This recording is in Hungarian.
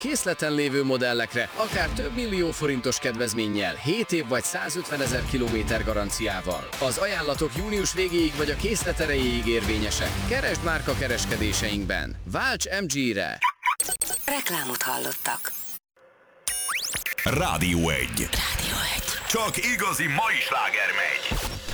Készleten lévő modellekre akár több millió forintos kedvezménnyel, 7 év vagy 150 000 kilométer garanciával. Az ajánlatok június végéig vagy a készlet erejéig érvényesek. Keresd márka kereskedéseinkben. Válts MG-re! Reklámot hallottak. Rádió 1. Rádió 1. Csak igazi mai sláger megy.